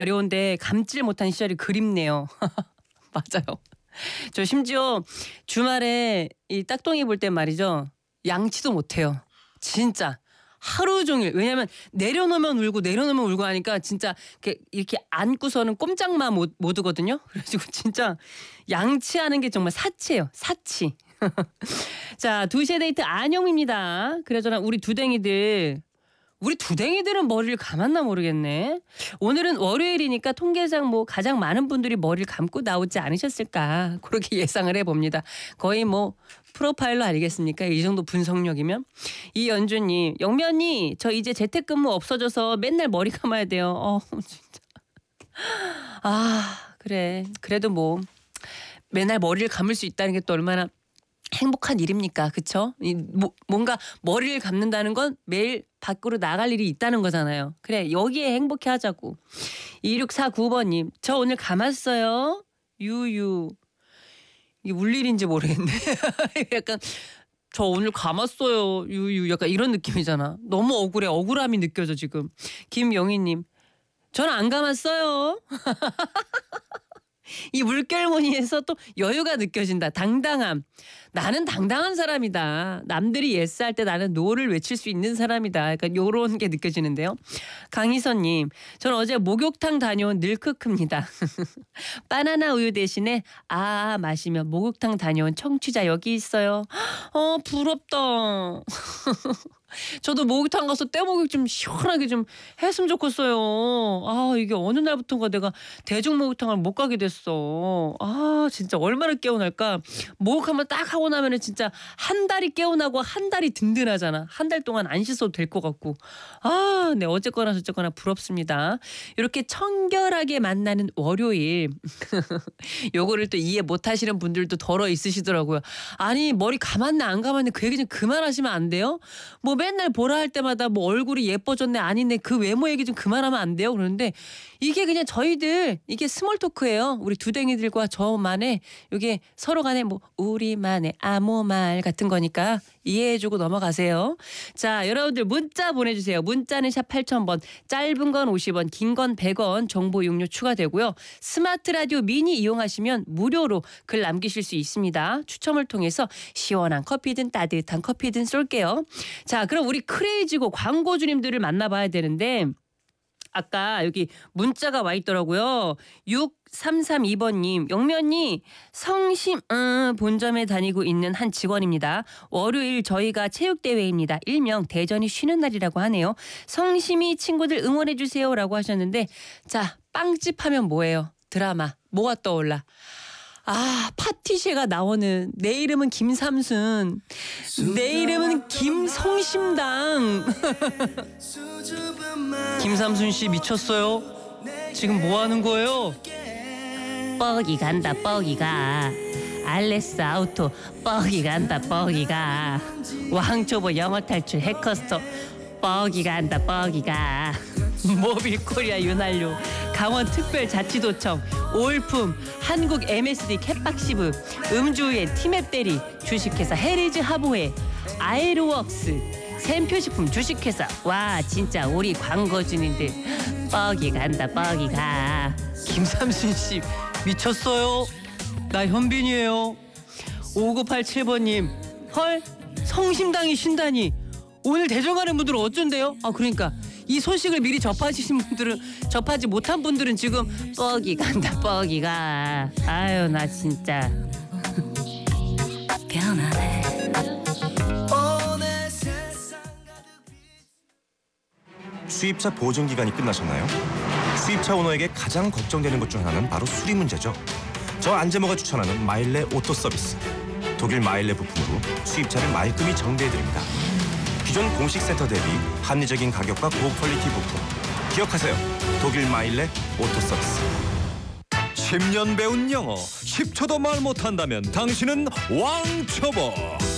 어려운데 감질 못한 시절이 그립네요. 맞아요. 저 심지어 주말에 이 딱똥이 볼 땐 말이죠. 양치도 못해요. 진짜. 하루 종일. 왜냐면 내려놓으면 울고 내려놓으면 울고 하니까 진짜 이렇게 안고서는 꼼짝만 못 하거든요. 그래가지고 진짜 양치하는 게 정말 사치예요. 사치. 자, 2시의 데이트 안영입니다. 그래저나 우리 두댕이들은 머리를 감았나 모르겠네. 오늘은 월요일이니까 통계상 뭐 가장 많은 분들이 머리를 감고 나오지 않으셨을까 그렇게 예상을 해봅니다. 거의 뭐 프로파일러 아니겠습니까? 이 정도 분석력이면. 이연주님, 영미 언니 저 이제 재택근무 없어져서 맨날 머리 감아야 돼요. 진짜. 그래. 그래도 뭐 맨날 머리를 감을 수 있다는 게 또 얼마나 행복한 일입니까? 그쵸? 뭔가 머리를 감는다는 건 매일 밖으로 나갈 일이 있다는 거잖아요. 그래, 여기에 행복해 하자고. 2649번님, 저 오늘 감았어요. 유유. 이게 울 일인지 모르겠네. 약간 저 오늘 감았어요. 유유. 약간 이런 느낌이잖아. 너무 억울해. 억울함이 느껴져 지금. 김영희님, 저는 안 감았어요. 이 물결무늬에서 또 여유가 느껴진다. 당당함. 나는 당당한 사람이다. 남들이 예스 할 때 나는 노를 외칠 수 있는 사람이다. 약간 요런 게 느껴지는데요. 강희선님, 저는 어제 목욕탕 다녀온 닐크크입니다. 바나나 우유 대신에 마시며 목욕탕 다녀온 청취자 여기 있어요. 부럽다. 저도 목욕탕 가서 떼목욕 좀 시원하게 좀 했으면 좋겠어요. 이게 어느 날부터인가 내가 대중 목욕탕을 못 가게 됐어. 진짜 얼마나 개운할까. 목욕하면 딱 하고 나면은 진짜 한 달이 개운하고 한 달이 든든하잖아. 한 달 동안 안 씻어도 될 것 같고. 네, 어쨌거나 저쨌거나 부럽습니다. 이렇게 청결하게 만나는 월요일. 요거를 또 이해 못 하시는 분들도 덜어 있으시더라고요. 아니 머리 감았네 안 감았네 그 얘기 좀 그만하시면 안 돼요? 뭐 맨날 보라 할 때마다 뭐 얼굴이 예뻐졌네 아니네 그 외모 얘기 좀 그만하면 안 돼요? 그러는데 이게 그냥 저희들 이게 스몰 토크예요. 우리 두댕이들과 저만의 이게 서로 간에 뭐 우리만의 아무 말 같은 거니까 이해해주고 넘어가세요. 자, 여러분들 문자 보내주세요. 문자는 샵 8000번, 짧은 건 50원, 긴 건 100원, 정보 용료 추가되고요. 스마트 라디오 미니 이용하시면 무료로 글 남기실 수 있습니다. 추첨을 통해서 시원한 커피든 따뜻한 커피든 쏠게요. 자, 그럼 우리 크레이지고 광고주님들을 만나봐야 되는데 아까 여기 문자가 와 있더라고요. 6332번님, 영미 언니 성심 본점에 다니고 있는 한 직원입니다. 월요일 저희가 체육대회입니다. 일명 대전이 쉬는 날이라고 하네요. 성심이 친구들 응원해 주세요라고 하셨는데 자, 빵집 하면 뭐예요? 드라마 뭐가 떠올라? 파티쉐가 나오는 내 이름은 김삼순, 내 이름은 김성심당. 김삼순 씨 미쳤어요? 지금 뭐 하는 거예요? 뻐기 간다 뻐기가. 알레스 아우토 뻐기 간다 뻐기가. 왕초보 영어 탈출 해커스터 뻐기 간다 뻐기가. 모빌코리아 윤활유, 강원특별자치도청, 올품, 한국 MSD 캣박시브, 음주의 티맵대리, 주식회사 헤리즈 하보회, 아이르웍스, 샘표식품 주식회사. 와 진짜 우리 광고주님들 뻐기 간다 뻐기가. 김삼순 씨 미쳤어요? 나 현빈이에요. 5987번님, 헐 성심당이 쉰다니 오늘 대전 가는 분들은 어쩐대요? 그러니까 이 소식을 미리 접하시는 분들은, 접하지 못한 분들은 지금 뻐기 간다 뻐기가. 아유 나 진짜. 수입차 보증 기간이 끝나셨나요? 수입차 오너에게 가장 걱정되는 것 중 하나는 바로 수리 문제죠. 저 안재모가 추천하는 마일레 오토 서비스. 독일 마일레 부품으로 수입차를 말끔히 정비해드립니다. 기존 공식 센터 대비 합리적인 가격과 고퀄리티 부품. 기억하세요. 독일 마일레 오토 서비스. 10년 배운 영어 10초도 말 못한다면 당신은 왕초보.